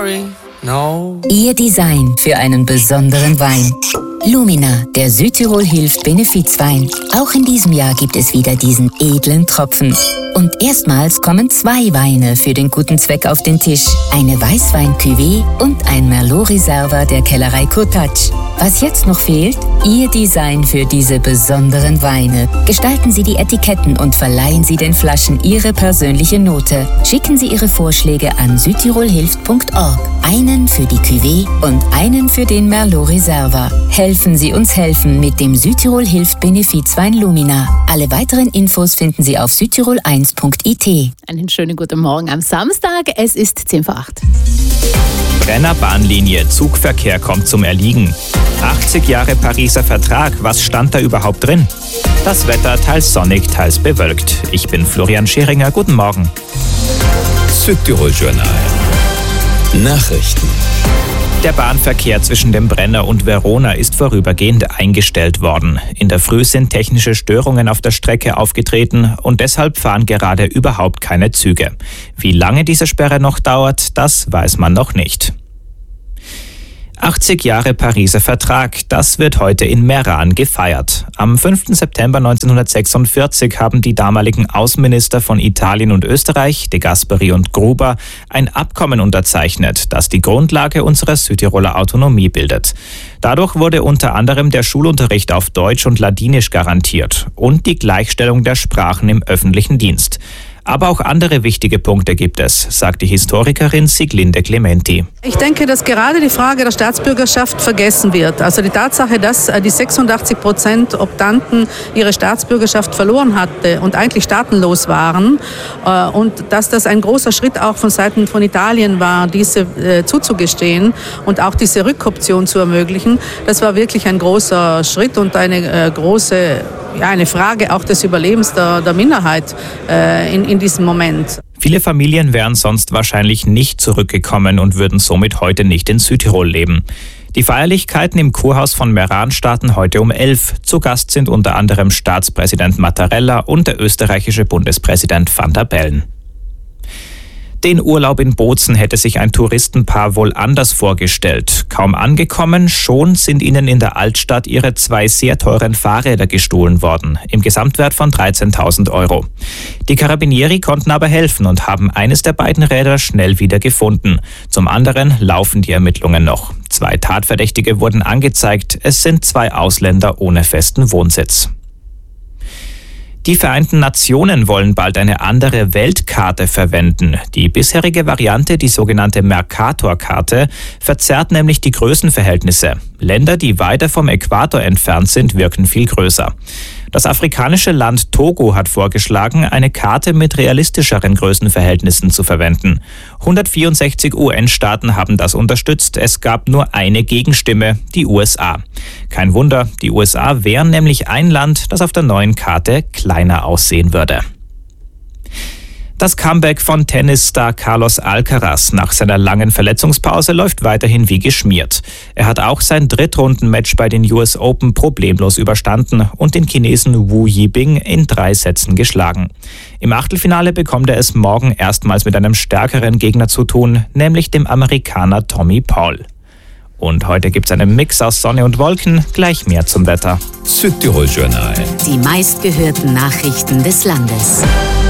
sorry, no. Ihr Design für einen besonderen Wein. Lumina, der Südtirol hilft Benefizwein. Auch in diesem Jahr gibt es wieder diesen edlen Tropfen. Und erstmals kommen 2 Weine für den guten Zweck auf den Tisch. Eine Weißwein-Cuvée und ein Merlot Reserva der Kellerei Kurtatsch. Was jetzt noch fehlt? Ihr Design für diese besonderen Weine. Gestalten Sie die Etiketten und verleihen Sie den Flaschen Ihre persönliche Note. Schicken Sie Ihre Vorschläge an südtirolhilft.org. Einen für die Cuvée und einen für den Merlot Reserva. Helfen Sie uns helfen mit dem Südtirol hilft Benefizwein Lumina. Alle weiteren Infos finden Sie auf südtirol1.it. Einen schönen guten Morgen am Samstag. Es ist 7:08. Brenner Bahnlinie, Zugverkehr kommt zum Erliegen. 80 Jahre Pariser Vertrag, was stand da überhaupt drin? Das Wetter teils sonnig, teils bewölkt. Ich bin Florian Scheringer, guten Morgen. Südtirol Journal. Nachrichten. Der Bahnverkehr zwischen dem Brenner und Verona ist vorübergehend eingestellt worden. In der Früh sind technische Störungen auf der Strecke aufgetreten und deshalb fahren gerade überhaupt keine Züge. Wie lange diese Sperre noch dauert, das weiß man noch nicht. 80 Jahre Pariser Vertrag, das wird heute in Meran gefeiert. Am 5. September 1946 haben die damaligen Außenminister von Italien und Österreich, De Gasperi und Gruber, ein Abkommen unterzeichnet, das die Grundlage unserer Südtiroler Autonomie bildet. Dadurch wurde unter anderem der Schulunterricht auf Deutsch und Ladinisch garantiert und die Gleichstellung der Sprachen im öffentlichen Dienst. Aber auch andere wichtige Punkte gibt es, sagt die Historikerin Siglinde Clementi. Ich denke, dass gerade die Frage der Staatsbürgerschaft vergessen wird. Also die Tatsache, dass die 86% Optanten ihre Staatsbürgerschaft verloren hatte und eigentlich staatenlos waren und dass das ein großer Schritt auch von Seiten von Italien war, diese zuzugestehen und auch diese Rückoption zu ermöglichen, das war wirklich ein großer Schritt und eine Frage auch des Überlebens der Minderheit in diesem Moment. Viele Familien wären sonst wahrscheinlich nicht zurückgekommen und würden somit heute nicht in Südtirol leben. Die Feierlichkeiten im Kurhaus von Meran starten heute um 11. Zu Gast sind unter anderem Staatspräsident Mattarella und der österreichische Bundespräsident Van der Bellen. Den Urlaub in Bozen hätte sich ein Touristenpaar wohl anders vorgestellt. Kaum angekommen, schon sind ihnen in der Altstadt ihre 2 sehr teuren Fahrräder gestohlen worden, im Gesamtwert von 13.000 €. Die Carabinieri konnten aber helfen und haben eines der beiden Räder schnell wieder gefunden. Zum anderen laufen die Ermittlungen noch. 2 Tatverdächtige wurden angezeigt, es sind 2 Ausländer ohne festen Wohnsitz. Die Vereinten Nationen wollen bald eine andere Weltkarte verwenden. Die bisherige Variante, die sogenannte Mercator-Karte, verzerrt nämlich die Größenverhältnisse. Länder, die weiter vom Äquator entfernt sind, wirken viel größer. Das afrikanische Land Togo hat vorgeschlagen, eine Karte mit realistischeren Größenverhältnissen zu verwenden. 164 UN-Staaten haben das unterstützt. Es gab nur eine Gegenstimme, die USA. Kein Wunder, die USA wären nämlich ein Land, das auf der neuen Karte kleiner aussehen würde. Das Comeback von Tennisstar Carlos Alcaraz nach seiner langen Verletzungspause läuft weiterhin wie geschmiert. Er hat auch sein Drittrundenmatch bei den US Open problemlos überstanden und den Chinesen Wu Yibing in 3 Sätzen geschlagen. Im Achtelfinale bekommt er es morgen erstmals mit einem stärkeren Gegner zu tun, nämlich dem Amerikaner Tommy Paul. Und heute gibt's einen Mix aus Sonne und Wolken, gleich mehr zum Wetter. Südtirol Journal. Die meistgehörten Nachrichten des Landes.